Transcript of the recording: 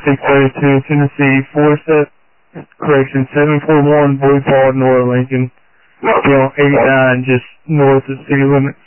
632 Tennessee, 741 Blue Paul, North Lincoln. Still 89 just north of city limits.